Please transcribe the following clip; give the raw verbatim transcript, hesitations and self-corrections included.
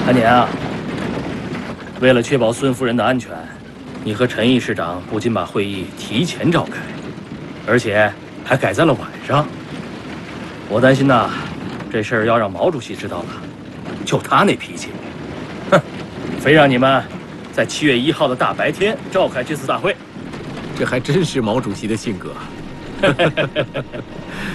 安年啊，为了确保孙夫人的安全，你和陈毅市长不仅把会议提前召开，而且还改在了晚上。我担心呐，这事儿要让毛主席知道了，就他那脾气，哼，非让你们在七月一号的大白天召开这次大会。 这还真是毛主席的性格。